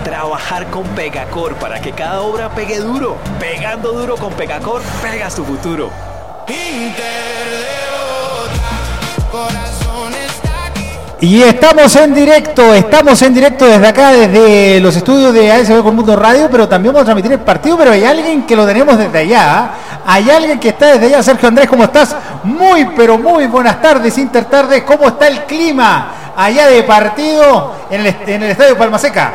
trabajar con Pegacor para que cada obra pegue duro. Pegando duro con Pegacor, pegas tu futuro. Y estamos en directo desde acá, desde los estudios de ASB Colmundo Radio, pero también vamos a transmitir el partido, pero hay alguien que lo tenemos desde allá, ¿eh? Hay alguien que está desde allá. Sergio Andrés, ¿cómo estás? Pero muy buenas tardes, Intertardes. ¿Cómo está el clima allá de partido en el estadio Palma Seca?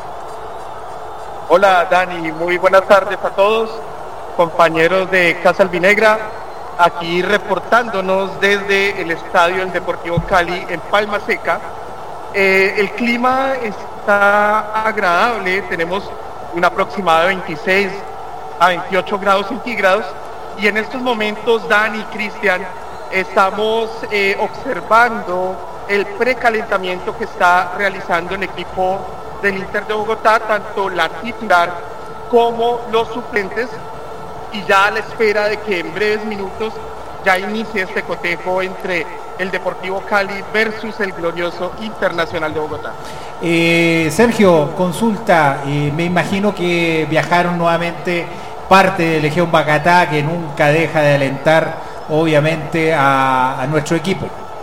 Hola Dani, muy buenas tardes a todos, compañeros de Casa Albinegra. Aquí reportándonos desde el estadio del Deportivo Cali en Palma Seca. El clima está agradable, tenemos un aproximado de 26 a 28 grados centígrados y en estos momentos, Dani y Cristian, estamos observando el precalentamiento que está realizando el equipo del Inter de Bogotá, tanto la titular como los suplentes, y ya a la espera de que en breves minutos ya inicie este cotejo entre el Deportivo Cali versus el glorioso Internacional de Bogotá. Sergio, consulta, me imagino que viajaron nuevamente parte de Legión Bacatá, que nunca deja de alentar obviamente a nuestro equipo.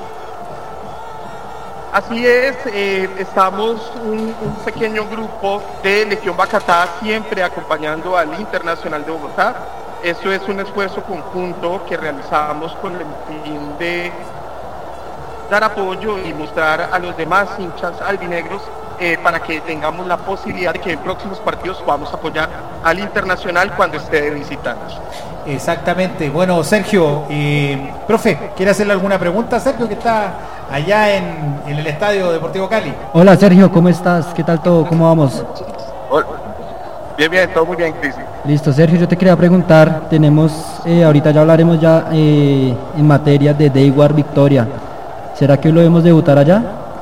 Así es, estamos un pequeño grupo de Legión Bacatá siempre acompañando al Internacional de Bogotá. Eso es un esfuerzo conjunto que realizamos con el fin de dar apoyo y mostrar a los demás hinchas albinegros para que tengamos la posibilidad de que en próximos partidos podamos apoyar al Internacional cuando esté de visitantes. Exactamente. Bueno, Sergio, profe, ¿quiere hacerle alguna pregunta a Sergio, que está allá en el Estadio Deportivo Cali? Hola Sergio, ¿cómo estás? ¿Qué tal todo? ¿Cómo vamos? Hola. Bien, todo muy bien, Cristian. Listo, Sergio, yo te quería preguntar, tenemos, ahorita ya hablaremos ya en materia de Daywar Victoria. ¿Será que hoy lo debemos debutar allá?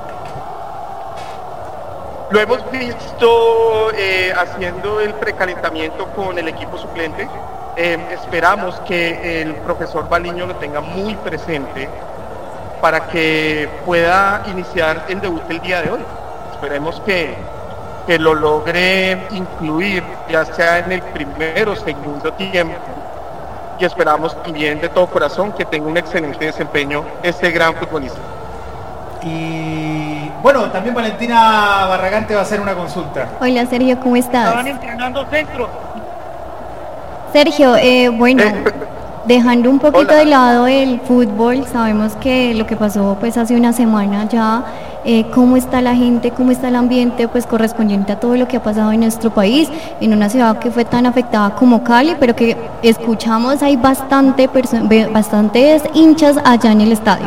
Lo hemos visto haciendo el precalentamiento con el equipo suplente. Esperamos que el profesor Baliño lo tenga muy presente para que pueda iniciar el debut el día de hoy. Esperemos que lo logre incluir, ya sea en el primero o segundo tiempo, y esperamos también de todo corazón que tenga un excelente desempeño este gran futbolista. Y bueno, también Valentina Barragán te va a hacer una consulta. Hola Sergio, ¿cómo estás? Estaban entrenando centro. Sergio, dejando un poquito de lado el fútbol, sabemos que lo que pasó pues hace una semana ya, cómo está la gente, cómo está el ambiente pues correspondiente a todo lo que ha pasado en nuestro país, en una ciudad que fue tan afectada como Cali, pero que escuchamos hay bastantes hinchas allá en el estadio.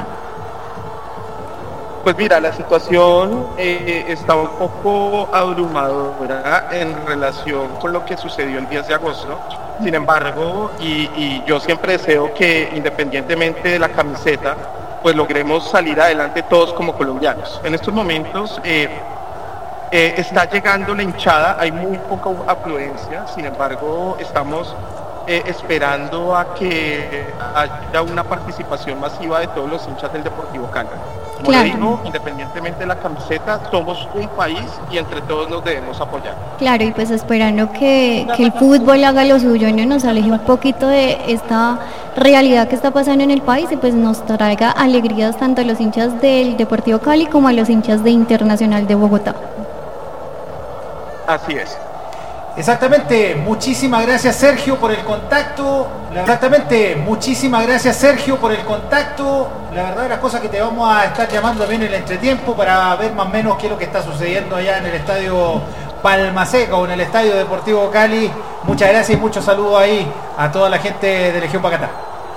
Pues mira, la situación está un poco abrumadora en relación con lo que sucedió el 10 de agosto. Sin embargo, y yo siempre deseo que independientemente de la camiseta, pues logremos salir adelante todos como colombianos. En estos momentos está llegando la hinchada, hay muy poca afluencia, sin embargo estamos esperando a que haya una participación masiva de todos los hinchas del Deportivo Cali. Como claro. digo, independientemente de la camiseta, somos un país y entre todos nos debemos apoyar. Claro, y pues esperando que el fútbol haga lo suyo y no nos aleje un poquito de esta realidad que está pasando en el país y pues nos traiga alegrías tanto a los hinchas del Deportivo Cali como a los hinchas de Internacional de Bogotá. Así es. Exactamente, muchísimas gracias Sergio por el contacto. La verdad de las cosas que te vamos a estar llamando también en el entretiempo para ver más o menos qué es lo que está sucediendo allá en el estadio Palma Seca o en el estadio Deportivo Cali. Muchas gracias y muchos saludos ahí a toda la gente de Legión Bacatá.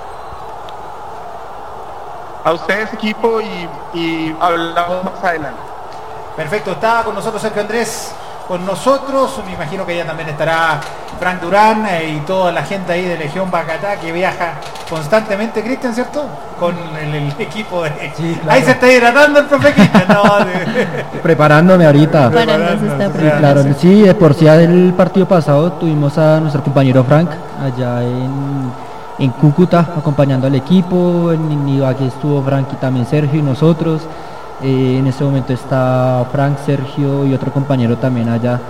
A ustedes equipo y hablamos más adelante. Perfecto, está con nosotros Sergio Andrés. Con nosotros, me imagino que ya también estará Frank Durán y toda la gente ahí de Legión Bacatá que viaja constantemente, Cristian, ¿cierto? Con el equipo de... Sí, claro. Ahí se está hidratando el profe Cristian, ¿no? Preparándome ahorita. Sí, claro, sí, de por sí del partido pasado tuvimos a nuestro compañero Frank allá en Cúcuta acompañando al equipo, en Ibagué estuvo Frank y también Sergio y nosotros. En este momento está Frank, Sergio y otro compañero también allá